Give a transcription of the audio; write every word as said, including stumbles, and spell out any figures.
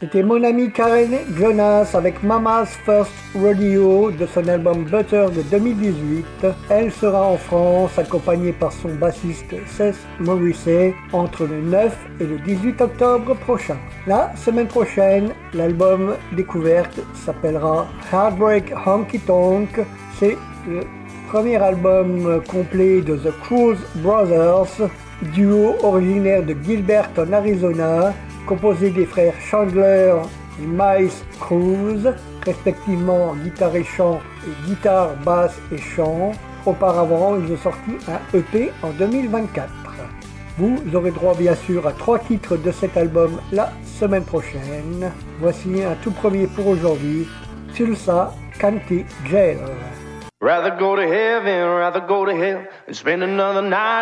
C'était mon amie Karen Jonas avec Mama's First Rodeo de son album Butter de deux mille dix-huit. Elle sera en France accompagnée par son bassiste Seth Morrissey entre le neuf et le dix-huit octobre prochain. La semaine prochaine, l'album découverte s'appellera Heartbreak Honky Tonk. C'est le premier album complet de The Cruz Brothers, duo originaire de Gilbert en Arizona, composé des frères Chandler et Miles Cruz, respectivement guitare et chant et guitare, basse et chant. Auparavant, ils ont sorti un E P en deux mille vingt-quatre. Vous aurez droit bien sûr à trois titres de cet album la semaine prochaine. Voici un tout premier pour aujourd'hui, Tulsa County Jail. Rather go to heaven, rather go to hell and spend another night